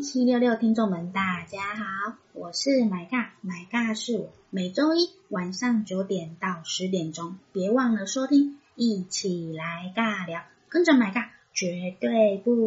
1766听众们大家好，我是买尬，买尬是我，每周一晚上9点到10点钟，别忘了收听，一起来尬聊，跟着买尬绝对不